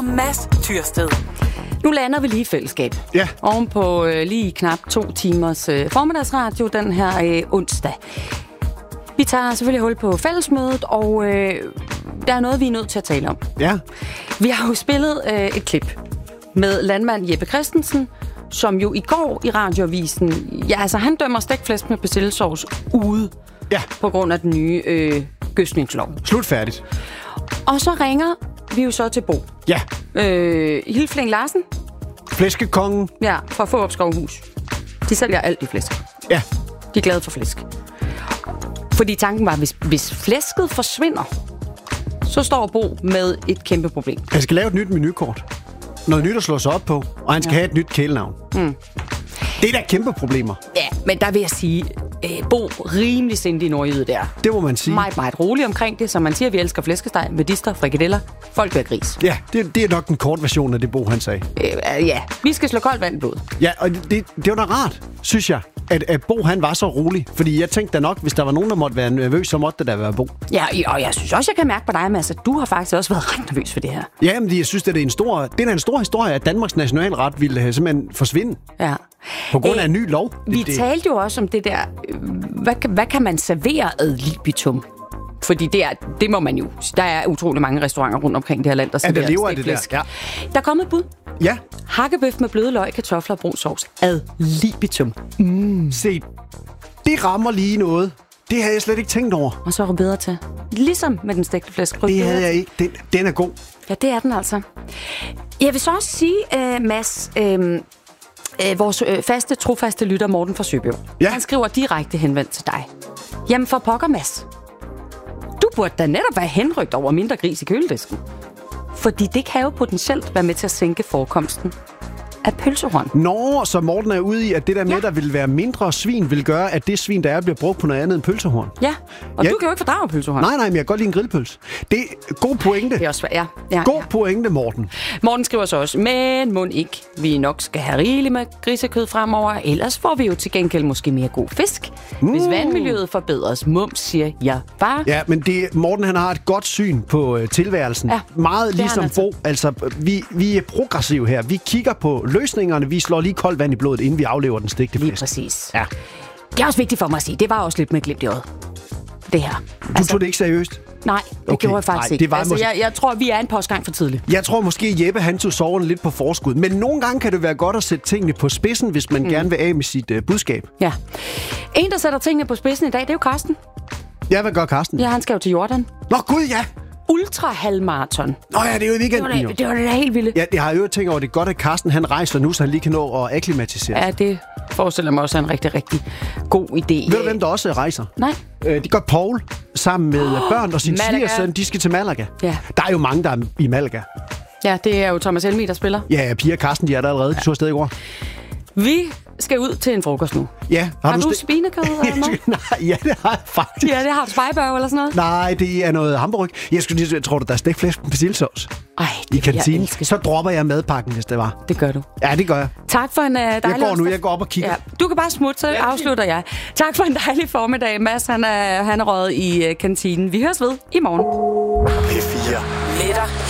Mads Tyrsted. Nu lander vi lige i fællesskab. Ja. Oven på lige knap 2 timers formiddagsradio den her onsdag. Vi tager selvfølgelig hul på fællesmødet, og der er noget, vi er nødt til at tale om. Ja. Vi har jo spillet et klip med landmand Jeppe Christensen, som jo i går i radioavisen, ja, altså han dømmer stegt med persillesauce ude på grund af den nye gødskningslov. Slutfærdigt. Og så ringer vi jo så til Bo. Ja. Hilfling Larsen. Flæskekongen. Ja, fra Fårup Skovhus. De sælger alt i flæsk. Ja. De er glade for flæsk. Fordi tanken var, hvis flæsket forsvinder, så står Bo med et kæmpe problem. Han skal lave et nyt menukort. Noget nyt at slå sig op på, og han skal have et nyt kælenavn. Det er da kæmpe problemer. Ja, men der vil jeg sige, Bo rimelig sindig nordjyde der. Det må man sige. Meget, meget rolig omkring det, som man siger, vi elsker flæskesteg, medister, frikadeller, folk bliver gris. Ja, det er nok den korte version af det, Bo han sagde. Ja, vi skal slå koldt vand i blodet. Ja, og det var da rart, synes jeg, at Bo han var så rolig. Fordi jeg tænkte da nok, hvis der var nogen, der måtte være nervøs, så måtte det da være Bo. Ja, og jeg synes også, jeg kan mærke på dig, Mads, at du har faktisk også været ret nervøs for det her. Ja, men jeg synes, det er en stor historie, at Danmarks nationalret ville simpelthen forsvinde. Ja. På grund af en ny lov. Vi talte jo også om det der, hvad kan man servere ad libitum? Fordi det må man jo. Der er utrolig mange restauranter rundt omkring det her land, der serverer lever af det der. Ja. Der er kommet et bud. Ja. Hakkebøf med bløde løg, kartofler og brun sovs. Ad libitum. Se, det rammer lige noget. Det havde jeg slet ikke tænkt over. Og så er det bedre til. Ligesom med den stegte flæsk. Det havde jeg ikke. Den er god. Ja, det er den altså. Jeg vil så også sige, Mads, vores trofaste lytter Morten fra Søbjerg. Ja. Han skriver direkte henvendt til dig. Jamen for pokker, Mads. Du burde da netop være henrygt over mindre gris i køledisken. Fordi det kan jo potentielt være med til at sænke forekomsten af pølsehorn. Nå, så Morten er ude i, at det der med, der vil være mindre svin, vil gøre, at det svin, der er, bliver brugt på noget andet end pølsehorn. Ja, og du kan jo ikke fordrage pølsehorn. Nej, men jeg kan godt lide en grillpølse. Det er god pointe. Det er også svært, ja. God pointe, Morten. Morten skriver så også, men må ikke, vi nok skal have rigeligt med grisekød fremover, ellers får vi jo til gengæld måske mere god fisk. Hvis vandmiljøet forbedres, mums, siger jeg bare. Ja, men Morten han har et godt syn på tilværelsen. Ja, meget ligesom Bo. Altså, vi er progressive her. Vi kigger på løsningerne. Vi slår lige koldt vand i blodet, inden vi aflever den stegte flæsk. Lige præcis. Ja. Det er også vigtigt for mig at sige. Det var også lidt med glimt i øjet. Det her. Du tog det ikke seriøst? Nej, det gjorde jeg faktisk ikke. Jeg tror, vi er en postgang for tidligt. Jeg tror måske, Jeppe han tog soverne lidt på forskud. Men nogle gange kan det være godt at sætte tingene på spidsen, hvis man gerne vil af med sit budskab. Ja. En, der sætter tingene på spidsen i dag, det er jo Karsten. Ja, hvad gør Karsten? Ja, han skal jo til Jordan. Nå, gud, ja! Ultrahalmarathon. Nå ja, det er jo i weekenden. Det var da helt vildt. Ja, jeg har jo tænkt over, det er godt, at Karsten han rejser nu, så han lige kan nå at akklimatisere. Ja, det forestiller mig også en rigtig, rigtig god idé. Ved du, hvem der også rejser? Nej. Det gør Paul sammen med børn og sin svigersøn. De skal til Malaga. Ja. Der er jo mange, der er i Malaga. Ja, det er jo Thomas Helmig, der spiller. Ja, Pia og Karsten, de er der allerede. De tog afsted i går. Vi skal ud til en frokost nu. Ja. Har du spinekød eller noget? Nej, ja, det har jeg faktisk. Ja, det har du spejbørg eller sådan noget? Nej, det er noget hamburg. Jeg tror du, der er stegt flæsk med persillesauce i kantinen? Så dropper jeg madpakken, hvis det var. Det gør du. Ja, det gør jeg. Tak for en dejlig jeg går op og kigger. Ja. Du kan bare smutte, så afslutter jeg. Tak for en dejlig formiddag. Mads, han er røget i kantinen. Vi høres ved i morgen. P4 letter